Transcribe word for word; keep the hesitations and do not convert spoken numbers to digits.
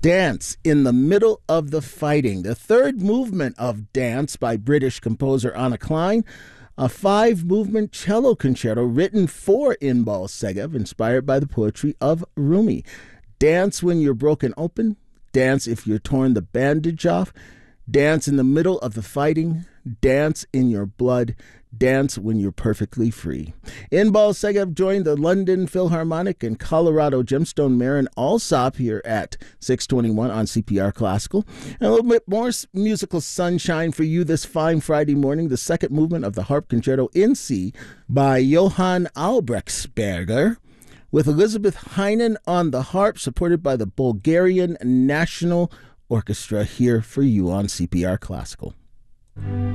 Dance in the Middle of the Fighting, the third movement of Dance by British composer Anna Klein, a five-movement cello concerto written for Inbal Segev, inspired by the poetry of Rumi. Dance when you're broken open, dance if you're torn the bandage off, dance in the middle of the fighting, dance in your blood, dance when you're perfectly free. Inbal Segev joined the London Philharmonic and Colorado Gemstone Marin Alsop here at six twenty-one on C P R Classical. And a little bit more musical sunshine for you this fine Friday morning, the second movement of the Harp Concerto in C by Johann Albrechtsberger, with Elizabeth Heinen on the harp, supported by the Bulgarian National Orchestra, here for you on C P R Classical.